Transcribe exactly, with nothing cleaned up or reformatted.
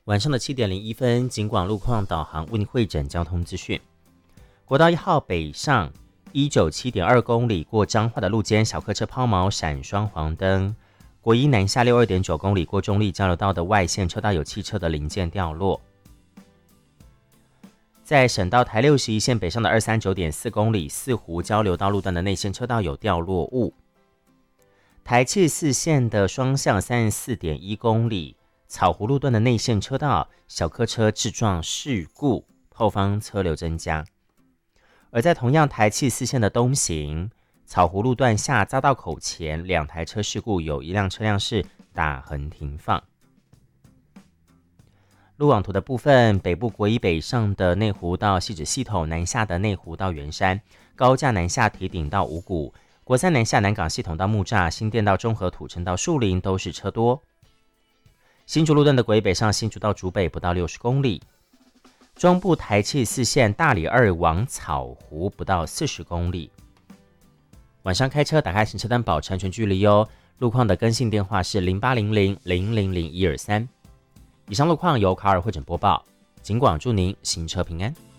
晚上的七点零一分，警广路况导航为您汇整交通资讯。国道一号北上一九七点二公里过彰化的路肩，小客车抛锚闪双黄灯。国一南下六二点九公里过中立交流道的外线车道有汽车的零件掉落。在省道台六十一线北上的二三九点四公里四湖交流道路段的内线车道有掉落物。台七四线的双向三十四点一公里草湖路段的内线车道小客车致撞事故，后方车流增加。而在同样台七四线的东行草湖路段下匝道口前，两台车事故，有一辆车辆是打横停放。路网图的部分，北部国一北上的内湖到汐止系统，南下的内湖到圆山，高架南下堤顶到五股，国三南下南港系统到木栅，新店到中和土城到树林都是车多。新竹路段的国一北上新竹到竹北不到六十公里，中部台七四线大里二往草湖不到四十公里。晚上开车打开行车单保持安全距离哦。路况的更新电话是零八零零零零零一二三。以上路况由卡尔汇整播报，警广祝您行车平安。